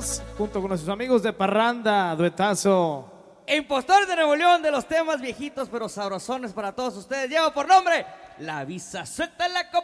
Cárdenas, junto con nuestros amigos de Parranda, duetazo. Impostores de Nuevo León, de los temas viejitos pero sabrosones para todos ustedes. Lleva por nombre La Visa. Suelta la copa.